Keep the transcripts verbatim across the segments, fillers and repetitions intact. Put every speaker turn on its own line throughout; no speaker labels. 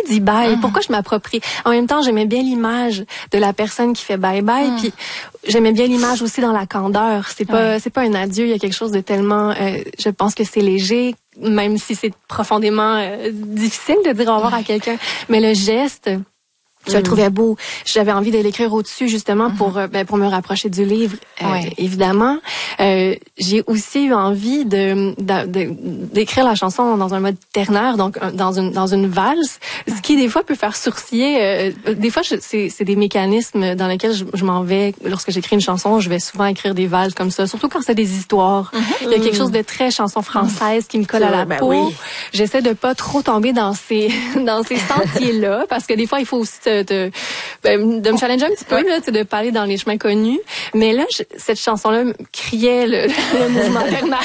dis bye? Mm-hmm. Pourquoi je m'approprie? En même temps, j'aimais bien l'image de la personne qui fait bye bye, mm. puis j'aimais bien l'image aussi dans la candeur. C'est pas, ouais. c'est pas un adieu, il y a quelque chose de tellement, euh, je pense que c'est léger, même si c'est profondément euh, difficile de dire au revoir à quelqu'un. Mais le geste, je le trouvais beau. J'avais envie de l'écrire au-dessus, justement, pour mm-hmm. ben, pour me rapprocher du livre, euh, ouais. évidemment. Euh, j'ai aussi eu envie de, de, de d'écrire la chanson dans un mode ternaire, donc dans une dans une valse, ce qui des fois peut faire sourciller. Euh, des fois, je, c'est c'est des mécanismes dans lesquels je, je m'en vais. Lorsque j'écris une chanson, je vais souvent écrire des valses comme ça, surtout quand c'est des histoires. Mm-hmm. Il y a quelque chose de très chanson française mm-hmm. qui me colle c'est à la vrai, peau. Ben oui. J'essaie de pas trop tomber dans ces dans ces sentiers-là, parce que des fois, il faut aussi te De, ben, de me challenger un petit peu, là, de parler dans les chemins connus. Mais là, je, cette chanson-là criait le, le mouvement ternaire.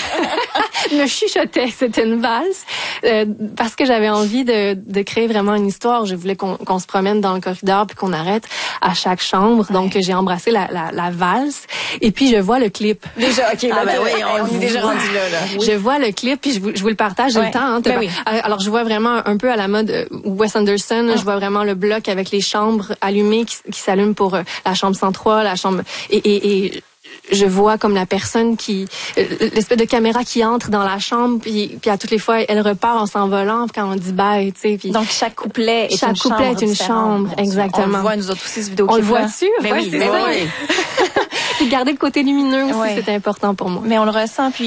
me chuchotait, c'était une valse. Euh, parce que j'avais envie de, de créer vraiment une histoire. Je voulais qu'on, qu'on se promène dans le corridor puis qu'on arrête à chaque chambre. Ouais. Donc, j'ai embrassé la, la, la valse. Et puis, je vois le clip.
Déjà, OK. Ah, ben oui, on, on est déjà rendu là, là.
Oui. Je vois le clip puis je vous, je vous le partage. J'ai ouais. le temps. Hein, ben oui. Alors, je vois vraiment un peu à la mode Wes Anderson. Ah. Je vois vraiment le bloc avec les chambres allumées qui, qui s'allument pour euh, la chambre cent trois, la chambre... Et, et, et je vois comme la personne qui... Euh, l'espèce de caméra qui entre dans la chambre, puis, puis à toutes les fois, elle repart en s'envolant quand on dit bye, tu sais. Puis
donc, chaque couplet est
chaque
une
couplet
chambre
est une chambre, exactement. On
le voit, nous autres aussi, ce vidéo
on le voit dessus,
ben
ouais,
oui,
c'est
ben
ça.
Oui.
Puis garder le côté lumineux aussi,
ouais.
c'est important pour moi.
Mais on le ressent, puis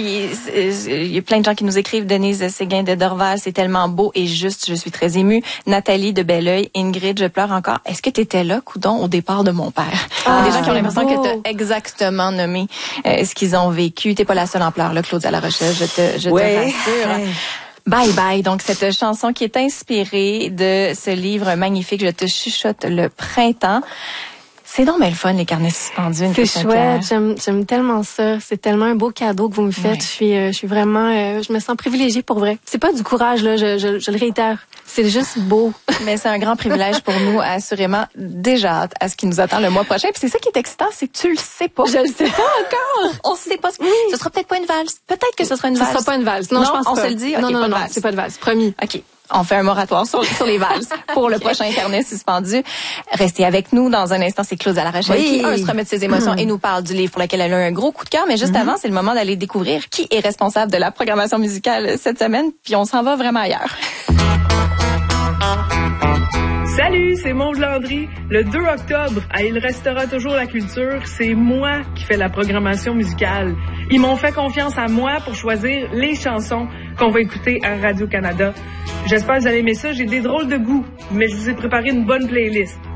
il y a plein de gens qui nous écrivent. Denise Séguin de Dorval, c'est tellement beau et juste, je suis très émue. Nathalie de Belleuil, Ingrid, je pleure encore. Est-ce que tu étais là, coudon, au départ de mon père? Ah, des gens qui ont l'impression beau. que tu as exactement nommé euh, ce qu'ils ont vécu. T'es pas la seule en pleurs, là, Claude à la Rochelle, je te, je ouais. te rassure. Ouais. Bye bye. Donc, cette chanson qui est inspirée de ce livre magnifique, Je te chuchote le printemps. C'est donc bien le fun, les carnets suspendus.
C'est chouette. J'aime, j'aime tellement ça. C'est tellement un beau cadeau que vous me faites. Ouais. Je suis, euh, je suis vraiment, euh, je me sens privilégiée pour vrai. C'est pas du courage, là. Je, je, je le réitère. C'est juste beau. Mais c'est un grand privilège pour nous, assurément. Déjà hâte à ce qui nous attend le mois prochain. Puis c'est ça qui est excitant, c'est que tu le sais pas. Je le sais pas encore.
On sait pas. Oui. Ce sera peut-être pas une valse. Peut-être que ce sera une valse.
Ce sera pas une valse. Non, non je pense
on
pas.
se le dit. Okay,
non, non,
pas
non,
de valse.
C'est pas de valse. Promis.
OK. On fait un moratoire sur, sur les valses pour le prochain carnet suspendu. Restez avec nous. Dans un instant, c'est Claude à la Rochelle oui. qui, un, se remet de ses émotions mmh. et nous parle du livre pour lequel elle a eu un gros coup de cœur. Mais juste mmh. avant, c'est le moment d'aller découvrir qui est responsable de la programmation musicale cette semaine. Puis on s'en va vraiment ailleurs.
Salut, c'est Maude Landry. Le deux octobre, à Il restera toujours la culture, c'est moi qui fais la programmation musicale. Ils m'ont fait confiance à moi pour choisir les chansons qu'on va écouter à Radio-Canada. J'espère que vous allez aimer ça. J'ai des drôles de goût, mais je vous ai préparé une bonne playlist.